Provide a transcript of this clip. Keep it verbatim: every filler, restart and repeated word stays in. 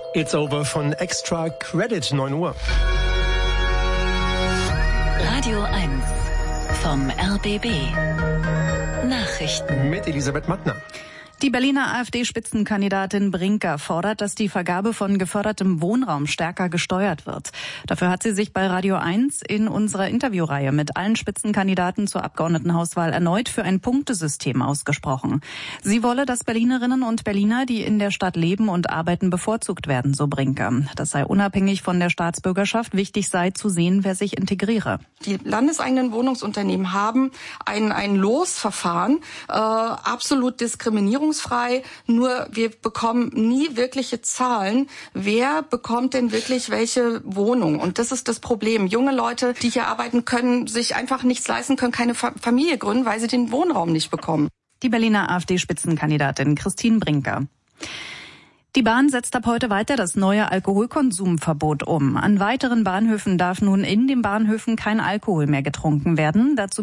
It's over von Extra Credit, neun Uhr. Radio eins vom R B B. Nachrichten mit Elisabeth Mattner. Die Berliner AfD-Spitzenkandidatin Brinker fordert, dass die Vergabe von gefördertem Wohnraum stärker gesteuert wird. Dafür hat sie sich bei Radio eins in unserer Interviewreihe mit allen Spitzenkandidaten zur Abgeordnetenhauswahl erneut für ein Punktesystem ausgesprochen. Sie wolle, dass Berlinerinnen und Berliner, die in der Stadt leben und arbeiten, bevorzugt werden, so Brinker. Das sei unabhängig von der Staatsbürgerschaft. Wichtig sei zu sehen, wer sich integriere. Die landeseigenen Wohnungsunternehmen haben ein, ein Losverfahren, äh, absolut diskriminierungsfrei. Nur wir bekommen nie wirkliche Zahlen. Wer bekommt denn wirklich welche Wohnung? Und das ist das Problem. Junge Leute, die hier arbeiten, können sich einfach nichts leisten, können keine Familie gründen, weil sie den Wohnraum nicht bekommen. Die Berliner AfD-Spitzenkandidatin Christine Brinker. Die Bahn setzt ab heute weiter das neue Alkoholkonsumverbot um. An weiteren Bahnhöfen darf nun in den Bahnhöfen kein Alkohol mehr getrunken werden. Dazu